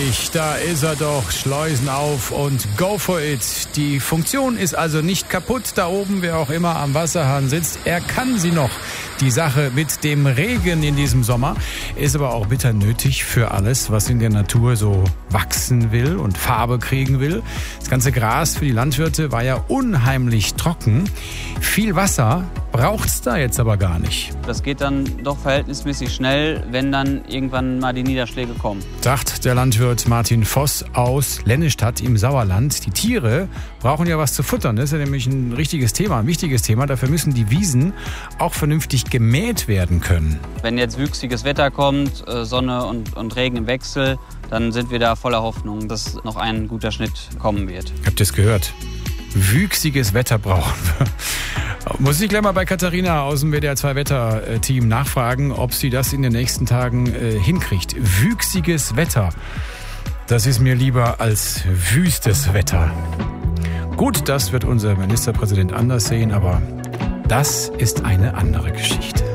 Natürlich, da ist er doch. Schleusen auf und go for it. Die Funktion ist also nicht kaputt. Da oben, wer auch immer am Wasserhahn sitzt, er kann sie noch. Die Sache mit dem Regen in diesem Sommer ist aber auch bitter nötig für alles, was in der Natur so wachsen will und Farbe kriegen will. Das ganze Gras für die Landwirte war ja unheimlich trocken. Viel Wasser braucht's da jetzt aber gar nicht. Das geht dann doch verhältnismäßig schnell, wenn dann irgendwann mal die Niederschläge kommen. Sagt der Landwirt Martin Voss aus Lennestadt im Sauerland. Die Tiere brauchen ja was zu futtern. Das ist ja nämlich ein richtiges Thema, ein wichtiges Thema. Dafür müssen die Wiesen auch vernünftig gemäht werden können. Wenn jetzt wüchsiges Wetter kommt, Sonne und Regen im Wechsel, dann sind wir da voller Hoffnung, dass noch ein guter Schnitt kommen wird. Habt ihr es gehört? Wüchsiges Wetter brauchen wir. Muss ich gleich mal bei Katharina aus dem WDR 2 Wetter-Team nachfragen, ob sie das in den nächsten Tagen hinkriegt. Wüchsiges Wetter, das ist mir lieber als wüstes Wetter. Gut, das wird unser Ministerpräsident anders sehen, aber das ist eine andere Geschichte.